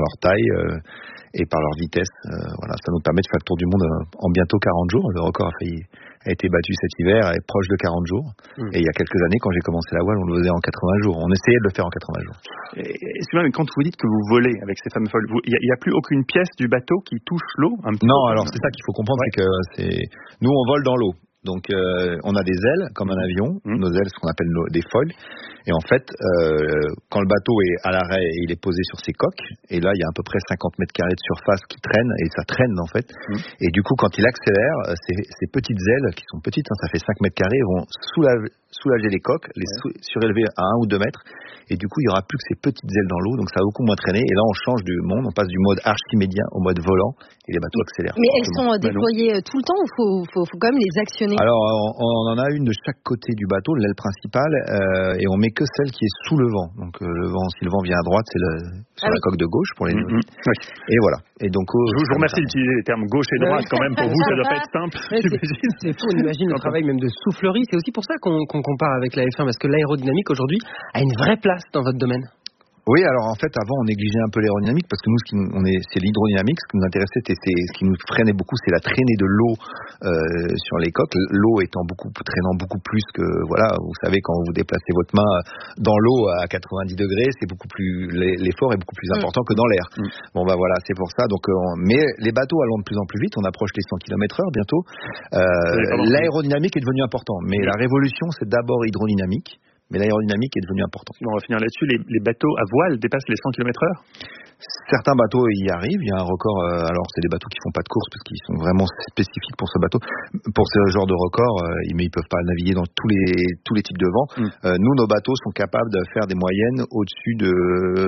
leur taille et par leur vitesse. Voilà, ça nous permet de faire le tour du monde en bientôt 40 jours. Le record a été battu cet hiver, est proche de 40 jours. Et il y a quelques années, quand j'ai commencé la voile, on le faisait en 80 jours. On essayait de le faire en 80 jours. Excusez-moi, mais quand vous dites que vous volez avec ces fameux foils, il n'y a plus aucune pièce du bateau qui touche l'eau un petit Non, peu, alors c'est ça qu'il faut comprendre, c'est que nous on vole dans l'eau. Donc on a des ailes comme un avion, nos ailes, ce qu'on appelle des foils. Et en fait, quand le bateau est à l'arrêt, il est posé sur ses coques. Et là, il y a à peu près 50 mètres carrés de surface qui traînent, et ça traîne en fait. Et du coup, quand il accélère, ces petites ailes, qui sont petites, ça fait 5 mètres carrés, vont soulager les coques, les surélever à 1 ou 2 mètres. Et du coup, il n'y aura plus que ces petites ailes dans l'eau, donc ça va beaucoup moins traîner. Et là, on change du monde, on passe du mode archimédien au mode volant, et les bateaux accélèrent. Mais elles sont déployées tout le temps ou faut quand même les actionner? Alors, on en a une de chaque côté du bateau, l'aile principale, et on met que celle qui est sous le vent. Donc, si le vent vient à droite, c'est sur la coque de gauche pour les Et voilà. Et donc, je vous remercie d'utiliser les termes gauche et droite quand même. Pour vous, ça doit pas être simple. C'est fou, on imagine le travail même de soufflerie. C'est aussi pour ça qu'on compare avec la F1, parce que l'aérodynamique aujourd'hui a une vraie place dans votre domaine. Oui, alors en fait, avant, on négligeait un peu l'aérodynamique parce que nous, c'est l'hydrodynamique. Ce qui nous intéressait, ce qui nous freinait beaucoup, c'est la traînée de l'eau sur les coques. L'eau traînant beaucoup plus que, voilà, vous savez, quand vous déplacez votre main dans l'eau à 90 degrés, c'est beaucoup plus, l'effort est beaucoup plus important que dans l'air. Bon, bah voilà, c'est pour ça. Donc, mais les bateaux allant de plus en plus vite, on approche les 100 km/h bientôt. L'aérodynamique est devenue important, mais la révolution, c'est d'abord hydrodynamique. Mais l'aérodynamique est devenue importante. On va finir là-dessus. Les bateaux à voile dépassent les 100 km/h? Certains bateaux y arrivent. Il y a un record. Alors, c'est des bateaux qui font pas de course parce qu'ils sont vraiment spécifiques pour ce bateau, pour ce genre de record. Mais ils peuvent pas naviguer dans tous les types de vent. Nous, nos bateaux sont capables de faire des moyennes au-dessus de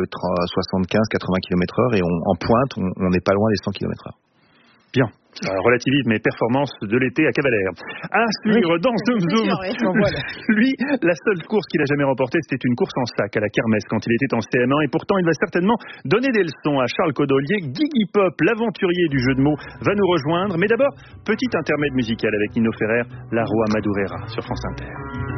75-80 km/h et en pointe, on n'est pas loin des 100 km/h. Bien. Relativisme et performance de l'été à Cavalère. À suivre dans Zoom Zoom. Lui, la seule course qu'il a jamais remportée, c'était une course en sac à la kermesse quand il était en CM1. Et pourtant, il va certainement donner des leçons à Charles Codolier. Guigui Pop, l'aventurier du jeu de mots, va nous rejoindre. Mais d'abord, petit intermède musical avec Nino Ferrer, La Roi Madureira sur France Inter.